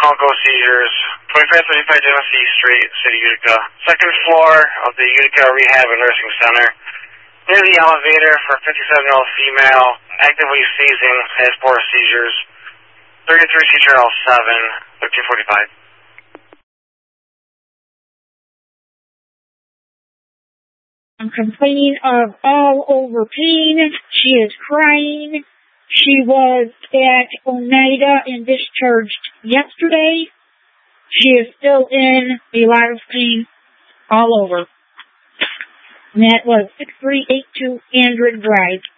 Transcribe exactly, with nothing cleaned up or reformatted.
go seizures. twenty-five thirty-five Genesee Street, City, Utica. Second floor of the Utica Rehab and Nursing Center. Near the elevator for a fifty-seven-year-old female, actively seizing, has four seizures. thirty-three C Channel seven, thirteen forty-five. I'm complaining of all over pain. She is crying. She was at Oneida and discharged yesterday. She is still in a lot of pain all over. And that was six three eight two Andrew Drive.